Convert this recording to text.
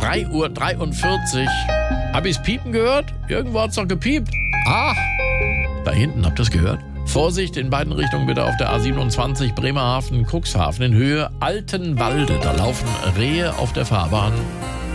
3:43 Uhr. Hab ich's piepen gehört? Irgendwo hat's doch gepiept. Ah, da hinten, habt ihr's gehört? Vorsicht, in beiden Richtungen bitte auf der A27 Bremerhaven, Cuxhaven in Höhe Altenwalde. Da laufen Rehe auf der Fahrbahn.